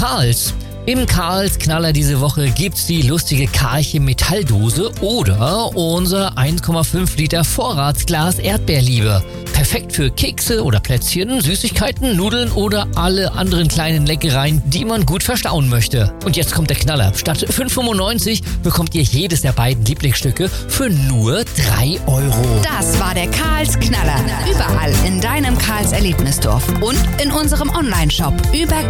Karls. Im Karls Knaller diese Woche gibt's die lustige Karlchen Metalldose oder unser 1,5 Liter Vorratsglas Erdbeerliebe. Perfekt für Kekse oder Plätzchen, Süßigkeiten, Nudeln oder alle anderen kleinen Leckereien, die man gut verstauen möchte. Und jetzt kommt der Knaller. Statt 5,95 bekommt ihr jedes der beiden Lieblingsstücke für nur 3 Euro. Das war der Karls Knaller. Überall in deinem Karls Erlebnisdorf und in unserem Onlineshop über